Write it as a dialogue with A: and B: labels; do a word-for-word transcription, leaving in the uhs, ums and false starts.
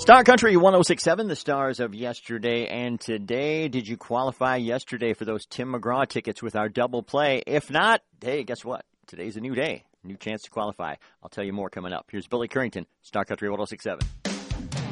A: Star Country one oh six point seven, the stars of yesterday and today. Did you qualify yesterday for those Tim McGraw tickets with our double play? If not, hey, guess what? Today's a new day. New chance to qualify. I'll tell you more coming up. Here's Billy Currington, Star Country one oh six point seven.